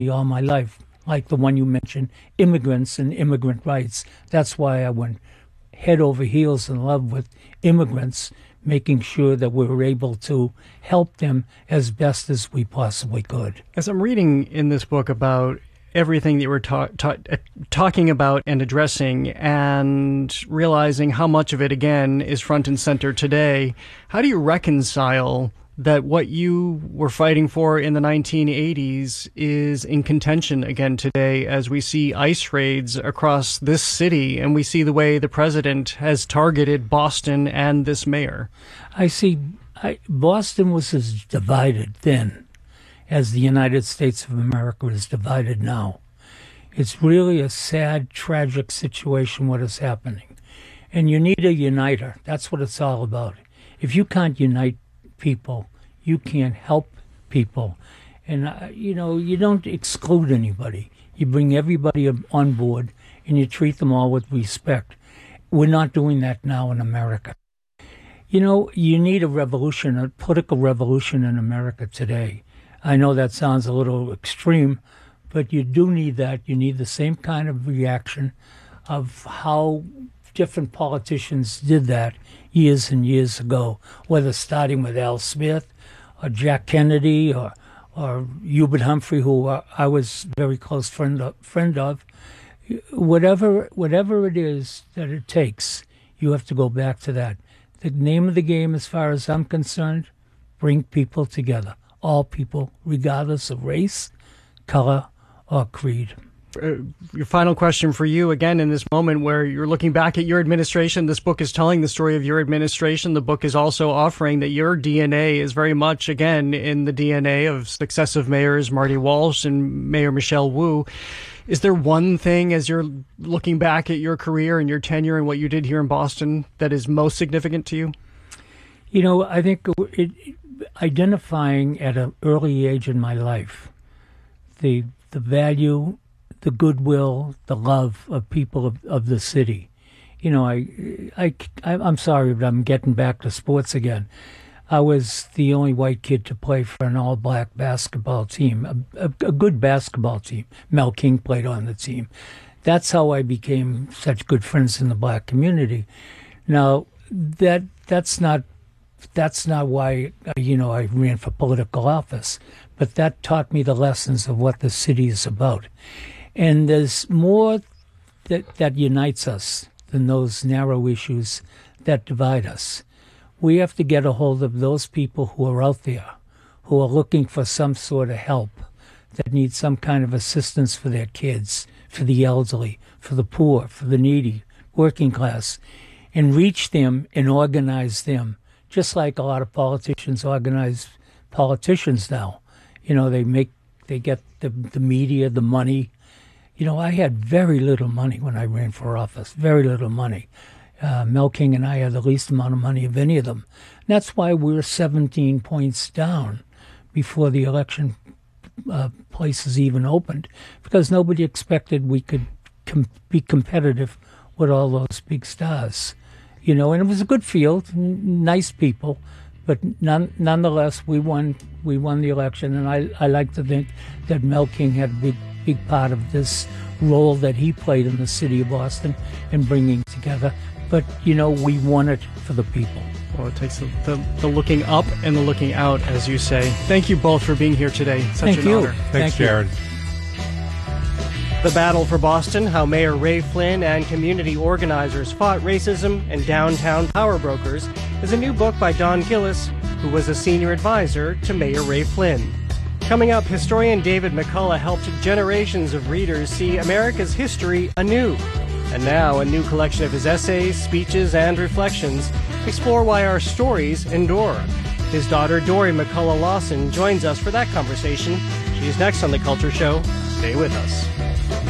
all my life, like the one you mentioned, immigrants and immigrant rights. That's why I went head over heels in love with immigrants, making sure that we were able to help them as best as we possibly could. As I'm reading in this book about everything that you were talking about and addressing, and realizing how much of it, again, is front and center today, how do you reconcile that what you were fighting for in the 1980s is in contention again today, as we see ICE raids across this city and we see the way the president has targeted Boston and this mayor? Boston was as divided then as the United States of America is divided now. It's really a sad, tragic situation what is happening. And you need a uniter. That's what it's all about. If you can't unite people, you can't help people. And, you don't exclude anybody. You bring everybody on board and you treat them all with respect. We're not doing that now in America. You need a revolution, a political revolution in America today. I know that sounds a little extreme, but you do need that. You need the same kind of reaction of how different politicians did that years and years ago, whether starting with Al Smith or Jack Kennedy or Hubert Humphrey, who I was a very close friend of. Whatever it is that it takes, you have to go back to that. The name of the game, as far as I'm concerned, bring people together. All people, regardless of race, color, or creed. Your final question for you, again, in this moment where you're looking back at your administration. This book is telling the story of your administration. The book is also offering that your DNA is very much, again, in the DNA of successive mayors Marty Walsh and Mayor Michelle Wu. Is there one thing, as you're looking back at your career and your tenure and what you did here in Boston, that is most significant to you? I think identifying at an early age in my life the value, the goodwill, the love of people of the city. I'm sorry, but I'm getting back to sports again. I was the only white kid to play for an all-black basketball team, a good basketball team. Mel King played on the team. That's how I became such good friends in the black community. Now, that's not why, I ran for political office, but that taught me the lessons of what the city is about. And there's more that unites us than those narrow issues that divide us. We have to get a hold of those people who are out there, who are looking for some sort of help, that need some kind of assistance for their kids, for the elderly, for the poor, for the needy, working class, and reach them and organize them, just like a lot of politicians organize politicians now. They get the media, the money. I had very little money when I ran for office, very little money. Mel King and I had the least amount of money of any of them. And that's why we're 17 points down before the election places even opened, because nobody expected we could be competitive with all those big stars. And it was a good field, nice people, but nonetheless, we won the election, and I like to think that Mel King had a big part of this role that he played in the city of Boston in bringing together. But, we won it for the people. Well, it takes the looking up and the looking out, as you say. Thank you both for being here today. Such an honor. Thanks, Jared. The Battle for Boston, How Mayor Ray Flynn and Community Organizers Fought Racism and Downtown Power Brokers, is a new book by Don Gillis, who was a senior advisor to Mayor Ray Flynn. Coming up, historian David McCullough helped generations of readers see America's history anew. And now, a new collection of his essays, speeches, and reflections explore why our stories endure. His daughter, Dory McCullough Lawson, joins us for that conversation. She's next on The Culture Show. Stay with us.